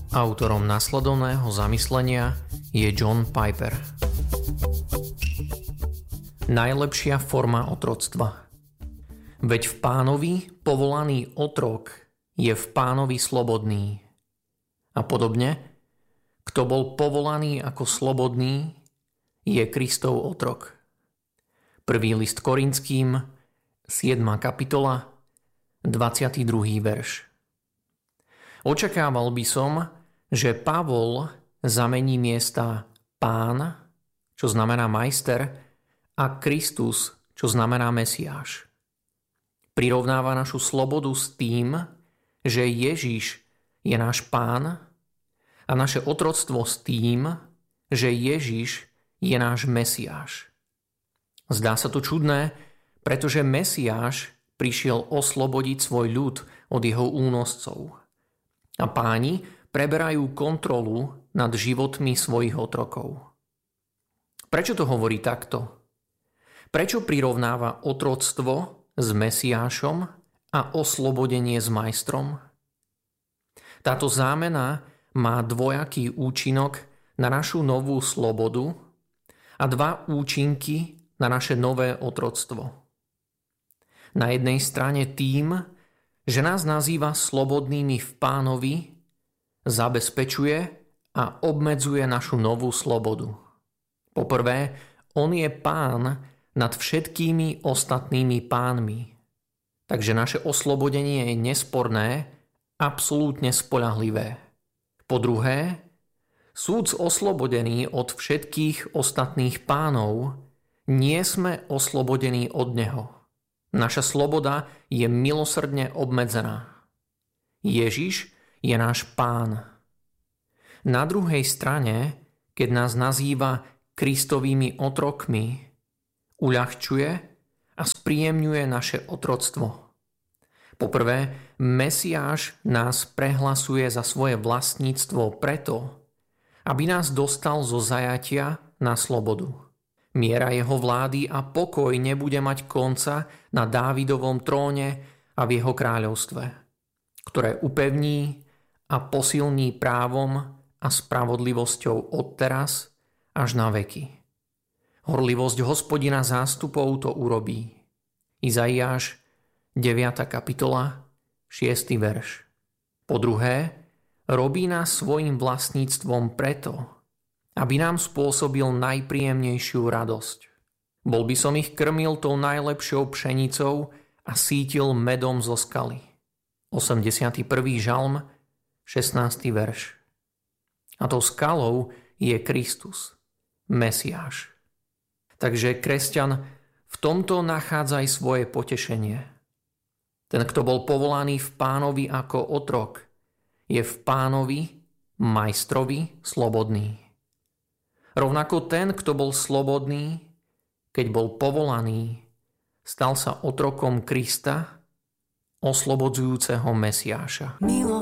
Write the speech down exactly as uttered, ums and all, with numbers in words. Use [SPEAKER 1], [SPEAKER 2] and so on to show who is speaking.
[SPEAKER 1] Autorom nasledovného zamyslenia je John Piper. Najlepšia forma otroctva. Veď v Pánovi povolaný otrok je v Pánovi slobodný. A podobne, kto bol povolaný ako slobodný, je Kristov otrok. Prvý list Korinským, siedma kapitola, dvadsiaty druhý verš. Očakával by som, že Pavol zamení miesta Pán, čo znamená majster, a Kristus, čo znamená Mesiáš. Prirovnáva našu slobodu s tým, že Ježiš je náš Pán, a naše otroctvo s tým, že Ježiš je náš Mesiáš. Zdá sa to čudné, pretože Mesiáš prišiel oslobodiť svoj ľud od jeho únoscov. A páni preberajú kontrolu nad životmi svojich otrokov. Prečo to hovorí takto? Prečo prirovnáva otroctvo s Mesiášom a oslobodenie s majstrom? Táto zámena má dvojaký účinok na našu novú slobodu a dva účinky na naše nové otroctvo. Na jednej strane tým, že nás nazýva slobodnými v Pánovi, zabezpečuje a obmedzuje našu novú slobodu. Poprvé, on je Pán nad všetkými ostatnými pánmi. Takže naše oslobodenie je nesporné, absolútne spoľahlivé. Po druhé, súd oslobodený od všetkých ostatných pánov, nie sme oslobodení od neho. Naša sloboda je milosrdne obmedzená. Ježiš je náš Pán. Na druhej strane, keď nás nazýva Kristovými otrokmi, uľahčuje a spríjemňuje naše otroctvo. Poprvé, Mesiáš nás prehlasuje za svoje vlastníctvo preto, aby nás dostal zo zajatia na slobodu. Miera jeho vlády a pokoj nebude mať konca na Dávidovom tróne a v jeho kráľovstve, ktoré upevní a posilní právom a spravodlivosťou od teraz až na veky. Horlivosť Hospodina zástupov to urobí. Izaiáš, deviata kapitola, šiesty verš. Po druhé, robí nás svojim vlastníctvom preto, aby nám spôsobil najpríjemnejšiu radosť. Bol by som ich krmil tou najlepšou pšenicou a sítil medom zo skaly. osemdesiaty prvý žalm, šestnásty verš. A tou skalou je Kristus, Mesiáš. Takže, kresťan, v tomto nachádzaj svoje potešenie. Ten, kto bol povolaný v Pánovi ako otrok, je v Pánovi, majstrovi, slobodný. Rovnako ten, kto bol slobodný, keď bol povolaný, stal sa otrokom Krista, oslobodzujúceho Mesiáša.